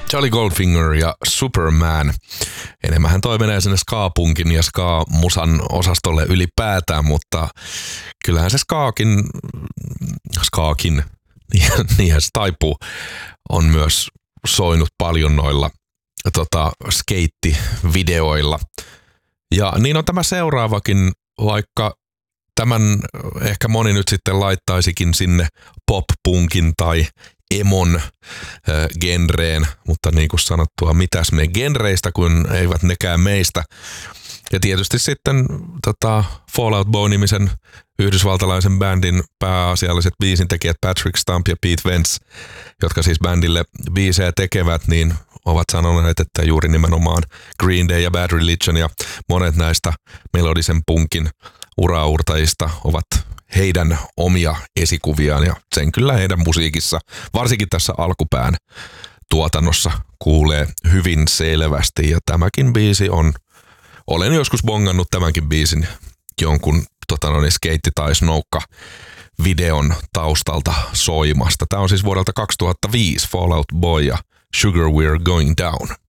Charlie Goldfinger ja Superman. Enemmän toi menee sinne ska-punkin ja ska-musan osastolle ylipäätään, mutta kyllähän se skaakin, niinhän se taipuu, on myös soinut paljon noilla skeittivideoilla. Ja niin on tämä seuraavakin, vaikka tämän ehkä moni nyt sitten laittaisikin sinne pop-punkin tai emon genreen, mutta niin kuin sanottua, mitäs me genreistä, kun eivät nekään meistä. Ja tietysti sitten Fall Out Boy-nimisen yhdysvaltalaisen bändin pääasialliset biisintekijät Patrick Stump ja Pete Wentz, jotka siis bändille biisejä tekevät, niin ovat sanoneet, että juuri nimenomaan Green Day ja Bad Religion ja monet näistä melodisen punkin uraurtajista ovat heidän omia esikuviaan ja sen kyllä heidän musiikissa, varsinkin tässä alkupään tuotannossa kuulee hyvin selvästi. Ja tämäkin biisi olen joskus bongannut tämänkin biisin jonkun skeitti- tai snoukka-videon taustalta soimasta. Tämä on siis vuodelta 2005 Fall Out Boy ja Sugar We're Going Down.